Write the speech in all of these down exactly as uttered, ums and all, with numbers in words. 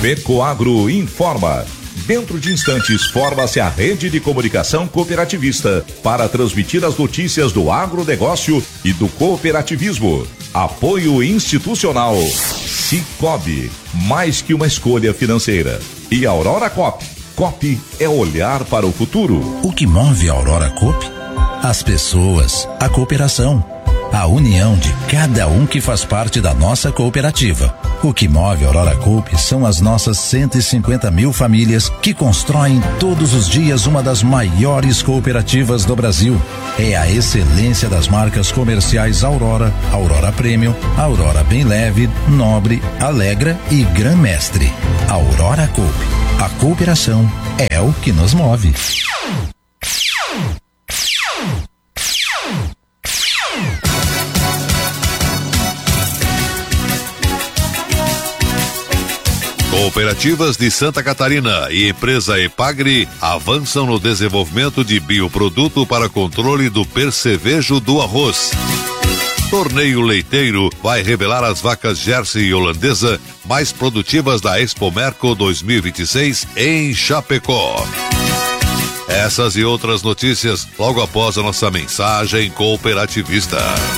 Pecoagro informa. Dentro de instantes, forma-se a rede de comunicação cooperativista para transmitir as notícias do agronegócio e do cooperativismo. Apoio institucional. Cicobi, mais que uma escolha financeira. E Aurora Coop. Coop é olhar para o futuro. O que move a Aurora Coop? As pessoas, a cooperação, a união de cada um que faz parte da nossa cooperativa. O que move a Aurora Coop são as nossas cento e cinquenta mil famílias que constroem todos os dias uma das maiores cooperativas do Brasil. É a excelência das marcas comerciais Aurora, Aurora Premium, Aurora Bem Leve, Nobre, Alegra e Gran Mestre. Aurora Coop. A cooperação é o que nos move. Cooperativas de Santa Catarina e empresa Epagri avançam no desenvolvimento de bioproduto para controle do percevejo do arroz. Torneio Leiteiro vai revelar as vacas Jersey e Holandesa mais produtivas da Expo Merco dois mil e vinte e seis em Chapecó. Essas e outras notícias logo após a nossa mensagem cooperativista.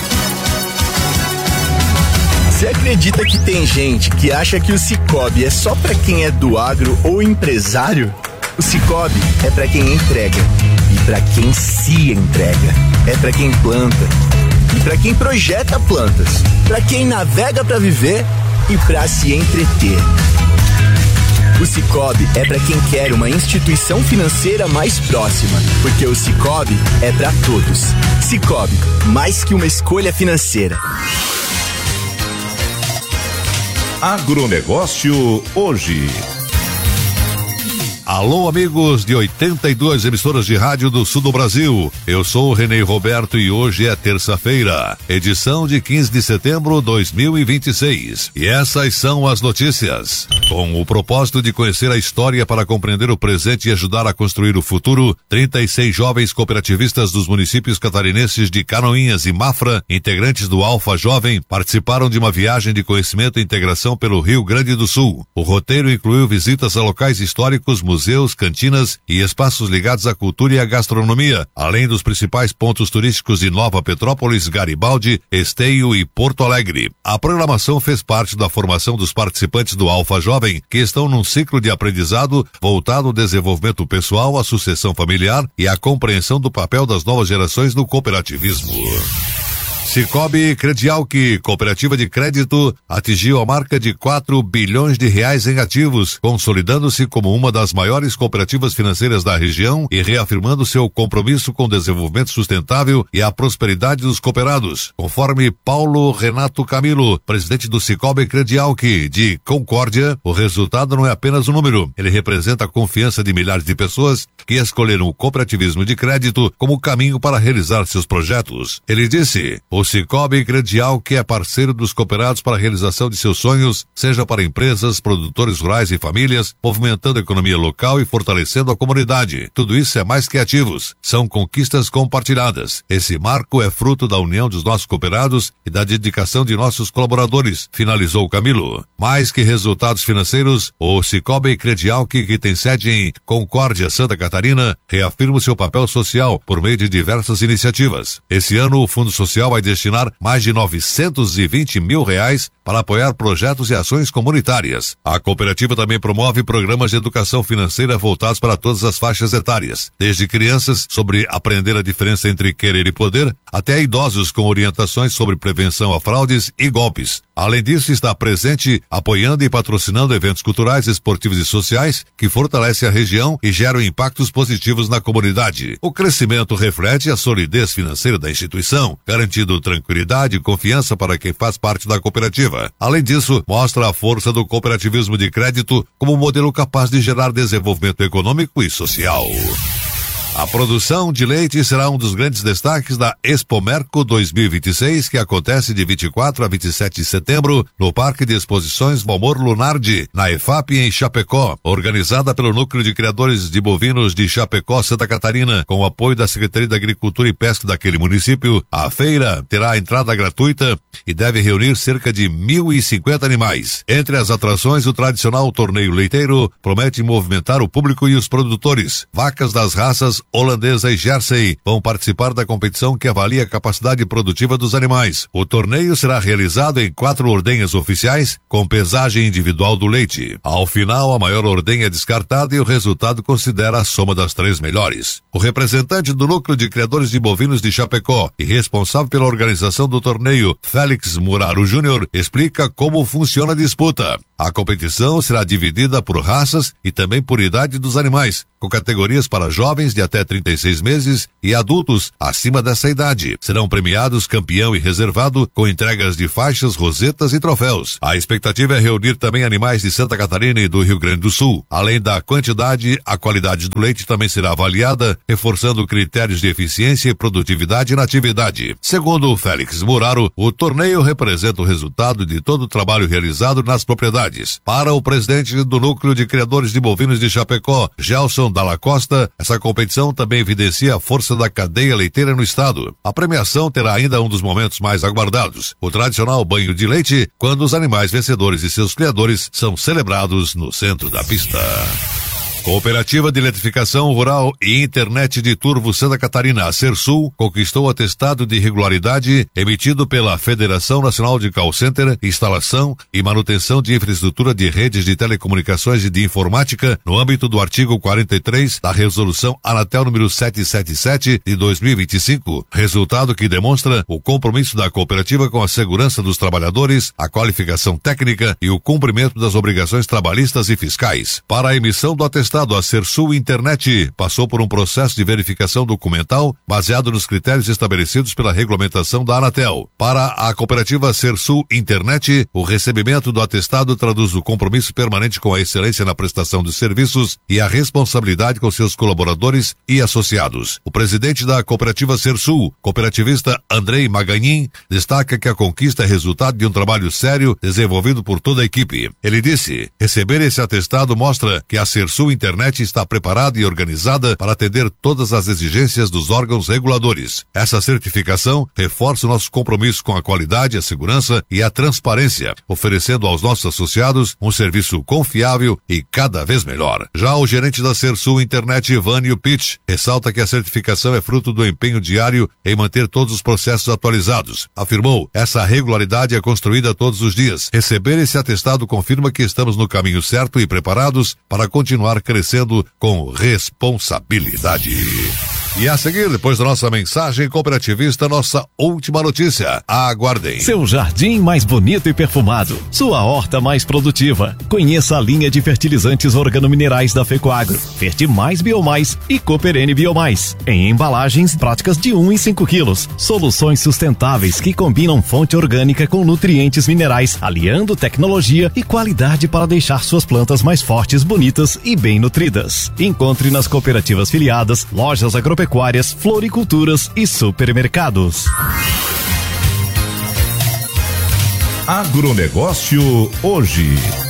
Você acredita que tem gente que acha que o Cicobi é só pra quem é do agro ou empresário? O Cicobi é pra quem entrega e pra quem se entrega. É pra quem planta e pra quem projeta plantas, pra quem navega pra viver e pra se entreter. O Cicobi é pra quem quer uma instituição financeira mais próxima, porque o Cicobi é pra todos. Cicobi, mais que uma escolha financeira. Agronegócio hoje. Alô, amigos de oitenta e duas emissoras de rádio do sul do Brasil. Eu sou o Renê Roberto e hoje é terça-feira, edição de quinze de setembro de dois mil e vinte e seis. E essas são as notícias. Com o propósito de conhecer a história para compreender o presente e ajudar a construir o futuro, trinta e seis jovens cooperativistas dos municípios catarinenses de Canoinhas e Mafra, integrantes do Alfa Jovem, participaram de uma viagem de conhecimento e integração pelo Rio Grande do Sul. O roteiro incluiu visitas a locais históricos, museus, cantinas e espaços ligados à cultura e à gastronomia, além dos principais pontos turísticos de Nova Petrópolis, Garibaldi, Esteio e Porto Alegre. A programação fez parte da formação dos participantes do Alfa Jovem, que estão num ciclo de aprendizado voltado ao desenvolvimento pessoal, à sucessão familiar e à compreensão do papel das novas gerações no cooperativismo. Cicobi Credialc, cooperativa de crédito, atingiu a marca de quatro bilhões de reais em ativos, consolidando-se como uma das maiores cooperativas financeiras da região e reafirmando seu compromisso com o desenvolvimento sustentável e a prosperidade dos cooperados. Conforme Paulo Renato Camilo, presidente do Cicobi Credialc de Concórdia, o resultado não é apenas um número, ele representa a confiança de milhares de pessoas que escolheram o cooperativismo de crédito como caminho para realizar seus projetos. Ele disse: o Cicobi Credialc é parceiro dos cooperados para a realização de seus sonhos, seja para empresas, produtores rurais e famílias, movimentando a economia local e fortalecendo a comunidade. Tudo isso é mais que ativos, são conquistas compartilhadas. Esse marco é fruto da união dos nossos cooperados e da dedicação de nossos colaboradores, finalizou Camilo. Mais que resultados financeiros, o Cicobi Credialc, que tem sede em Concórdia, Santa Catarina, reafirma o seu papel social por meio de diversas iniciativas. Esse ano, o Fundo Social vai destinar mais de novecentos e vinte mil reais para apoiar projetos e ações comunitárias. A cooperativa também promove programas de educação financeira voltados para todas as faixas etárias, desde crianças sobre aprender a diferença entre querer e poder, até idosos com orientações sobre prevenção a fraudes e golpes. Além disso, está presente apoiando e patrocinando eventos culturais, esportivos e sociais que fortalecem a região e geram impactos positivos na comunidade. O crescimento reflete a solidez financeira da instituição, garantindo tranquilidade e confiança para quem faz parte da cooperativa. Além disso, mostra a força do cooperativismo de crédito como um modelo capaz de gerar desenvolvimento econômico e social. A produção de leite será um dos grandes destaques da Expomerco dois mil e vinte e seis, que acontece de vinte e quatro a vinte e sete de setembro no Parque de Exposições Valmor Lunardi, na E F A P em Chapecó, organizada pelo Núcleo de Criadores de Bovinos de Chapecó, Santa Catarina, com o apoio da Secretaria da Agricultura e Pesca daquele município. A feira terá entrada gratuita e deve reunir cerca de mil e cinquenta animais. Entre as atrações, o tradicional torneio leiteiro promete movimentar o público e os produtores. Vacas das raças holandesa e Jersey vão participar da competição que avalia a capacidade produtiva dos animais. O torneio será realizado em quatro ordenhas oficiais, com pesagem individual do leite. Ao final, a maior ordenha é descartada e o resultado considera a soma das três melhores. O representante do Núcleo de Criadores de Bovinos de Chapecó e responsável pela organização do torneio, Félix Muraro Júnior, explica como funciona a disputa. A competição será dividida por raças e também por idade dos animais, com categorias para jovens de até trinta e seis meses e adultos acima dessa idade. Serão premiados campeão e reservado com entregas de faixas, rosetas e troféus. A expectativa é reunir também animais de Santa Catarina e do Rio Grande do Sul. Além da quantidade, a qualidade do leite também será avaliada, reforçando critérios de eficiência e produtividade na atividade. Segundo o Félix Muraro, o torneio representa o resultado de todo o trabalho realizado nas propriedades. Para o presidente do Núcleo de Criadores de Bovinos de Chapecó, Gelson Dalla Costa, essa competição também evidencia a força da cadeia leiteira no estado. A premiação terá ainda um dos momentos mais aguardados, o tradicional banho de leite, quando os animais vencedores e seus criadores são celebrados no centro da pista. Cooperativa de Eletrificação Rural e Internet de Turvo Santa Catarina, a Sersul, conquistou o atestado de regularidade emitido pela Federação Nacional de Call Center, Instalação e Manutenção de Infraestrutura de Redes de Telecomunicações e de Informática, no âmbito do artigo quarenta e três da Resolução Anatel número setecentos e setenta e sete de dois mil e vinte e cinco, resultado que demonstra o compromisso da cooperativa com a segurança dos trabalhadores, a qualificação técnica e o cumprimento das obrigações trabalhistas e fiscais. Para a emissão do atestado, a Sersul Internet passou por um processo de verificação documental baseado nos critérios estabelecidos pela regulamentação da Anatel. Para a cooperativa Sersul Internet, o recebimento do atestado traduz o compromisso permanente com a excelência na prestação de serviços e a responsabilidade com seus colaboradores e associados. O presidente da cooperativa Sersul, cooperativista Andrei Maganin, destaca que a conquista é resultado de um trabalho sério desenvolvido por toda a equipe. Ele disse: receber esse atestado mostra que a Sersul Internet Internet está preparada e organizada para atender todas as exigências dos órgãos reguladores. Essa certificação reforça o nosso compromisso com a qualidade, a segurança e a transparência, oferecendo aos nossos associados um serviço confiável e cada vez melhor. Já o gerente da Sersul Internet, Ivânio Pitch, ressalta que a certificação é fruto do empenho diário em manter todos os processos atualizados. Afirmou: essa regularidade é construída todos os dias. Receber esse atestado confirma que estamos no caminho certo e preparados para continuar crescendo com responsabilidade. E a seguir, depois da nossa mensagem cooperativista, nossa última notícia. Aguardem. Seu jardim mais bonito e perfumado. Sua horta mais produtiva. Conheça a linha de fertilizantes organominerais da Fecoagro. Fertimais Biomais e Cooperene Biomais. Em embalagens práticas de um e cinco quilos. Soluções sustentáveis que combinam fonte orgânica com nutrientes minerais, aliando tecnologia e qualidade para deixar suas plantas mais fortes, bonitas e bem nutridas. Encontre nas cooperativas filiadas, lojas agropecuárias, floriculturas e supermercados. Agronegócio hoje.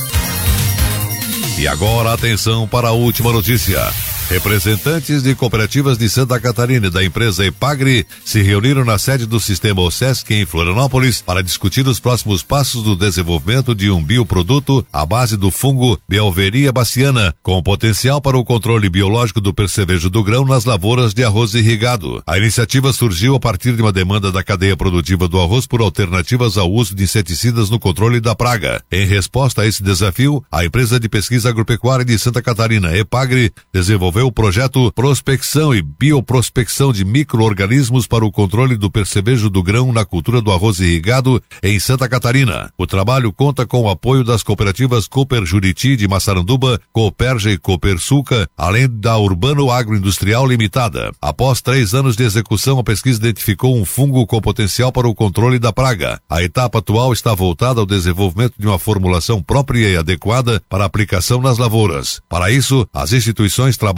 E agora atenção para a última notícia. Representantes de cooperativas de Santa Catarina e da empresa Epagri se reuniram na sede do Sistema OSESC em Florianópolis para discutir os próximos passos do desenvolvimento de um bioproduto à base do fungo Beuveria baciana, com potencial para o controle biológico do percevejo do grão nas lavouras de arroz irrigado. A iniciativa surgiu a partir de uma demanda da cadeia produtiva do arroz por alternativas ao uso de inseticidas no controle da praga. Em resposta a esse desafio, a empresa de pesquisa agropecuária de Santa Catarina, Epagri, desenvolveu o projeto Prospecção e Bioprospecção de Micro-Organismos para o controle do percevejo do grão na cultura do arroz irrigado em Santa Catarina. O trabalho conta com o apoio das cooperativas Cooper Juriti de Massaranduba, Cooperja e Coopersuca, além da Urbano Agroindustrial Limitada. Após três anos de execução, a pesquisa identificou um fungo com potencial para o controle da praga. A etapa atual está voltada ao desenvolvimento de uma formulação própria e adequada para aplicação nas lavouras. Para isso, as instituições trabalham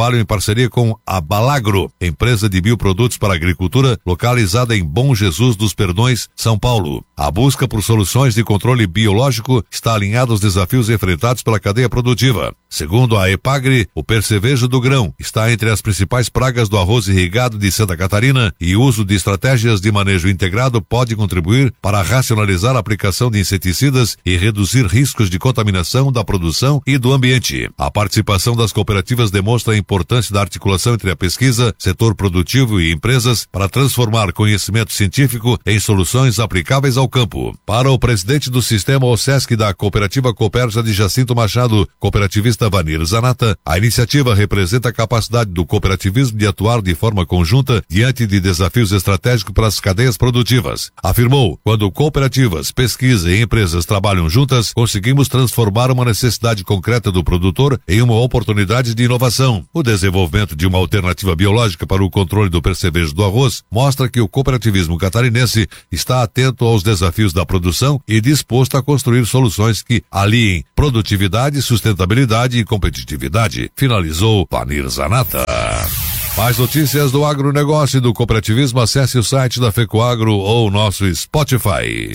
trabalham em parceria com a Balagro, empresa de bioprodutos para a agricultura, localizada em Bom Jesus dos Perdões, São Paulo. A busca por soluções de controle biológico está alinhada aos desafios enfrentados pela cadeia produtiva. Segundo a Epagre, o percevejo do grão está entre as principais pragas do arroz irrigado de Santa Catarina e o uso de estratégias de manejo integrado pode contribuir para racionalizar a aplicação de inseticidas e reduzir riscos de contaminação da produção e do ambiente. A participação das cooperativas demonstra a importância da articulação entre a pesquisa, setor produtivo e empresas para transformar conhecimento científico em soluções aplicáveis ao campo. Para o presidente do sistema OSESC da cooperativa Cooperja de Jacinto Machado, cooperativista Vanir Zanata, a iniciativa representa a capacidade do cooperativismo de atuar de forma conjunta diante de desafios estratégicos para as cadeias produtivas. Afirmou, quando cooperativas, pesquisa e empresas trabalham juntas, conseguimos transformar uma necessidade concreta do produtor em uma oportunidade de inovação. O desenvolvimento de uma alternativa biológica para o controle do percevejo do arroz mostra que o cooperativismo catarinense está atento aos desafios da produção e disposto a construir soluções que aliem produtividade, sustentabilidade e competitividade. Finalizou Vanir Zanata. Mais notícias do agronegócio e do cooperativismo, acesse o site da FECOAGRO ou nosso Spotify.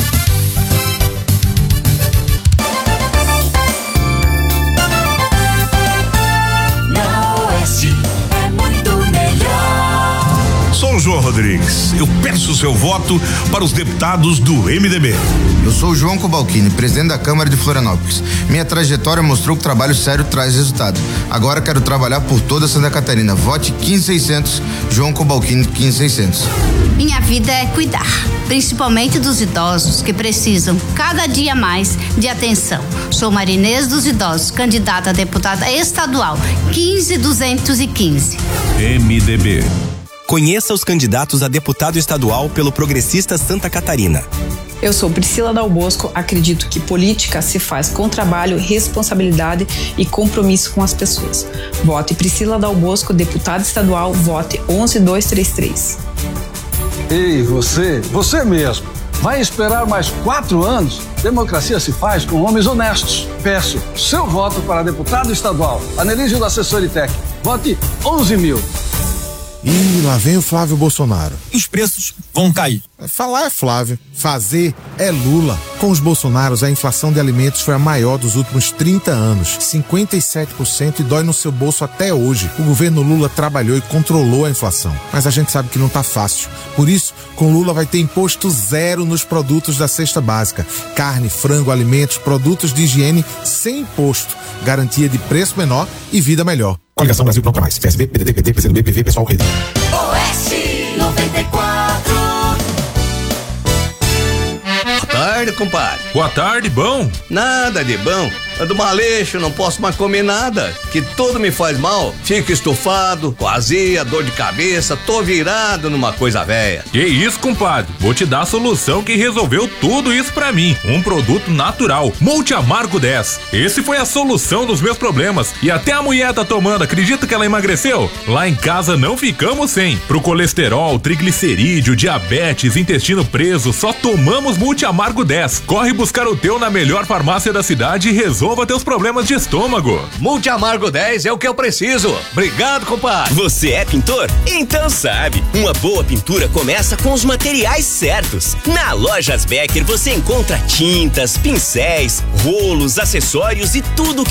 Sou o João Rodrigues. Eu peço o seu voto para os deputados do M D B. Eu sou o João Cobalcini, presidente da Câmara de Florianópolis. Minha trajetória mostrou que trabalho sério traz resultado. Agora quero trabalhar por toda Santa Catarina. Vote quinze seiscentos, João Cobalcini quinze seiscentos. Minha vida é cuidar, principalmente dos idosos que precisam cada dia mais de atenção. Sou Marinês dos Idosos, candidata a deputada estadual quinze duzentos e quinze. M D B. Conheça os candidatos a deputado estadual pelo Progressista Santa Catarina. Eu sou Priscila Dal Bosco, acredito que política se faz com trabalho, responsabilidade e compromisso com as pessoas. Vote Priscila Dal Bosco, deputada estadual, vote onze dois três três. Ei, você, você mesmo, vai esperar mais quatro anos? Democracia se faz com homens honestos. Peço seu voto para deputado estadual, Anelísio da Assessoritec. Vote onze mil. Ih, lá vem o Flávio Bolsonaro. Os preços vão cair. Falar é Flávio, fazer é Lula. Com os Bolsonaros, a inflação de alimentos foi a maior dos últimos trinta anos, cinquenta e sete por cento, e dói no seu bolso até hoje. O governo Lula trabalhou e controlou a inflação, mas a gente sabe que não tá fácil. Por isso, com Lula vai ter imposto zero nos produtos da cesta básica. Carne, frango, alimentos, produtos de higiene sem imposto. Garantia de preço menor e vida melhor. Coligação Brasil Pronto Mais. P S B, P D T, P T, P C do B, P V, Pessoal Rede. Oeste noventa e quatro. Boa tarde, compadre. Boa tarde, bom? Nada de bom. Ando maleixo, não posso mais comer nada, que tudo me faz mal. Fico estufado, com azia, dor de cabeça, tô virado numa coisa velha. Que isso, compadre? Vou te dar a solução que resolveu tudo isso pra mim. Um produto natural, Multiamargo dez. Esse foi a solução dos meus problemas. E até a mulher tá tomando, acredita que ela emagreceu? Lá em casa não ficamos sem. Pro colesterol, triglicerídeo, diabetes, intestino preso, só tomamos Multiamargo dez. Corre buscar o teu na melhor farmácia da cidade e resolva teus problemas de estômago. Multiamargo dez é o que eu preciso. Obrigado, compadre. Você é pintor? Então sabe, uma boa pintura começa com os materiais certos. Na Lojas Becker você encontra tintas, pincéis, rolos, acessórios e tudo que